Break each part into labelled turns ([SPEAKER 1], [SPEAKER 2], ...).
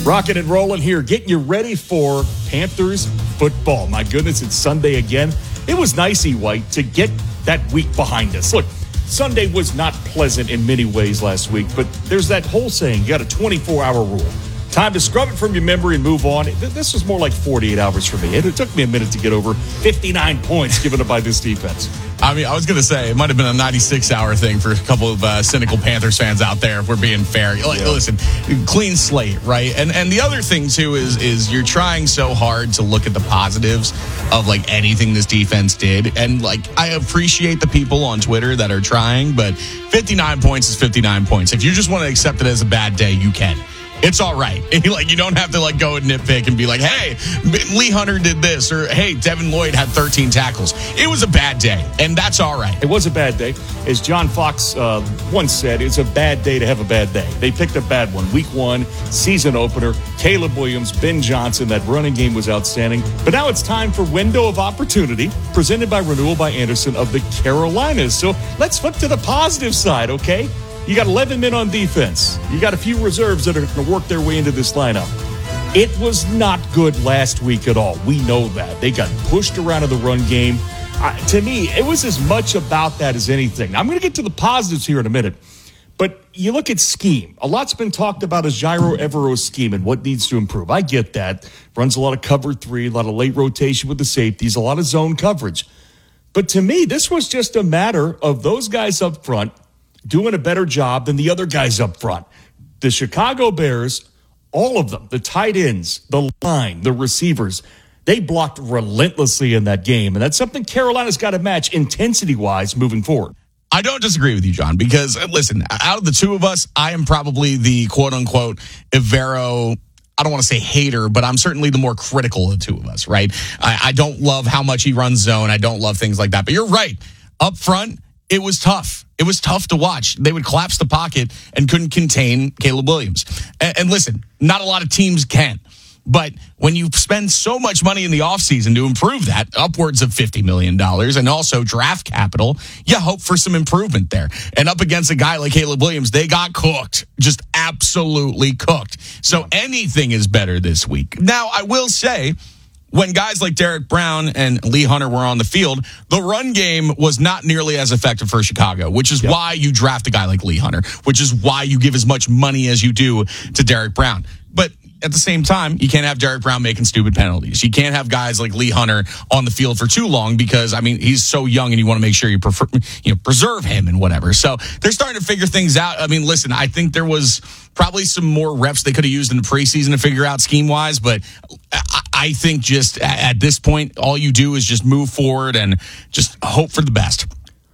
[SPEAKER 1] Rocking and rolling here, getting you ready for Panthers football. My goodness, it's Sunday again. It was nice, E-White, to get that week behind us. Look, Sunday was not pleasant in many ways last week, but there's that whole saying, you got a 24-hour rule. Time to scrub it from your memory and move on. This was more like 48 hours for me. It took me a minute to get over 59 points given up by this defense.
[SPEAKER 2] I mean, I was going to say, it might have been a 96-hour thing for a couple of cynical Panthers fans out there, if we're being fair. Listen, clean slate, right? And the other thing, too, is you're trying so hard to look at the positives of, anything this defense did. And, I appreciate the people on Twitter that are trying, but 59 points is 59 points. If you just want to accept it as a bad day, you can. It's all right. You don't have to go and nitpick and be like, hey, Lee Hunter did this, or hey, Devin Lloyd had 13 tackles. It was a bad day, and that's all right.
[SPEAKER 1] It was a bad day. As John Fox once said, it's a bad day to have a bad day. They picked a bad one. Week 1, season opener, Caleb Williams, Ben Johnson. That running game was outstanding. But now it's time for Window of Opportunity, presented by Renewal by Andersen of the Carolinas. So let's flip to the positive side, okay? You got 11 men on defense. You got a few reserves that are going to work their way into this lineup. It was not good last week at all. We know that. They got pushed around in the run game. To me, it was as much about that as anything. I'm going to get to the positives here in a minute. But you look at scheme. A lot's been talked about as Jairo Evero's scheme and what needs to improve. I get that. Runs a lot of cover 3, a lot of late rotation with the safeties, a lot of zone coverage. But to me, this was just a matter of those guys up front doing a better job than the other guys up front. The Chicago Bears, all of them, the tight ends, the line, the receivers, they blocked relentlessly in that game. And that's something Carolina's got to match intensity-wise moving forward.
[SPEAKER 2] I don't disagree with you, John, because, listen, out of the two of us, I am probably the quote-unquote Evero, I don't want to say hater, but I'm certainly the more critical of the two of us, right? I don't love how much he runs zone. I don't love things like that. But you're right. Up front, it was tough. It was tough to watch. They would collapse the pocket and couldn't contain Caleb Williams. And listen, not a lot of teams can. But when you spend so much money in the offseason to improve that, upwards of $50 million, and also draft capital, you hope for some improvement there. And up against a guy like Caleb Williams, they got cooked. Just absolutely cooked. So anything is better this week. Now, I will say, when guys like Derek Brown and Lee Hunter were on the field, the run game was not nearly as effective for Chicago, which is why you draft a guy like Lee Hunter, which is why you give as much money as you do to Derek Brown. But at the same time, you can't have Derek Brown making stupid penalties. You can't have guys like Lee Hunter on the field for too long because, he's so young and you want to make sure you preserve him and whatever. So they're starting to figure things out. Listen, I think there was probably some more reps they could have used in the preseason to figure out scheme-wise, but I think just at this point, all you do is just move forward and just hope for the best.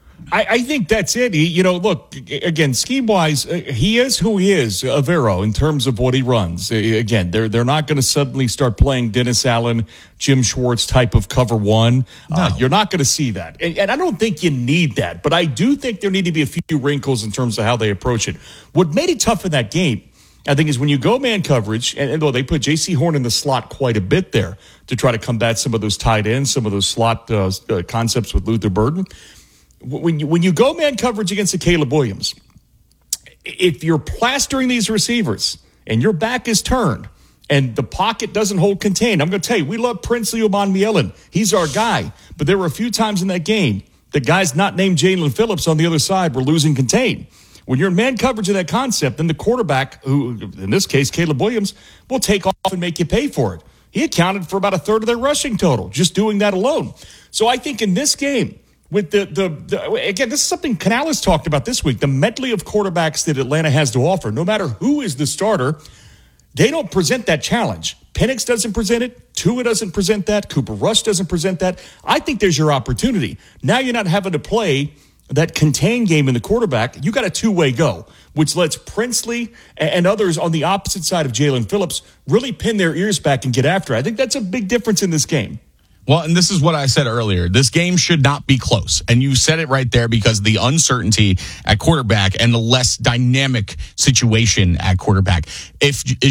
[SPEAKER 1] I think that's it. Look, again, scheme-wise, he is who he is, Evero, in terms of what he runs. Again, they're not going to suddenly start playing Dennis Allen, Jim Schwartz type of cover 1. No. You're not going to see that. And I don't think you need that, but I do think there need to be a few wrinkles in terms of how they approach it. What made it tough in that game, I think, is when you go man coverage, and though they put J.C. Horn in the slot quite a bit there to try to combat some of those tight ends, some of those slot concepts with Luther Burden. When you go man coverage against a Caleb Williams, if you're plastering these receivers and your back is turned and the pocket doesn't hold contained, I'm going to tell you, we love Princely Umanmielen. He's our guy. But there were a few times in that game, the guys not named Jalen Phillips on the other side were losing contain. When you're in man coverage of that concept, then the quarterback, who in this case, Caleb Williams, will take off and make you pay for it. He accounted for about a third of their rushing total, just doing that alone. So I think in this game, with again, this is something Canales talked about this week, the medley of quarterbacks that Atlanta has to offer. No matter who is the starter, they don't present that challenge. Penix doesn't present it. Tua doesn't present that. Cooper Rush doesn't present that. I think there's your opportunity. Now you're not having to play that contain game in the quarterback. You got a two-way go, which lets Princely and others on the opposite side of Jalen Phillips really pin their ears back and get after it. I think that's a big difference in this game.
[SPEAKER 2] Well, and this is what I said earlier. This game should not be close. And you said it right there because the uncertainty at quarterback and the less dynamic situation at quarterback. If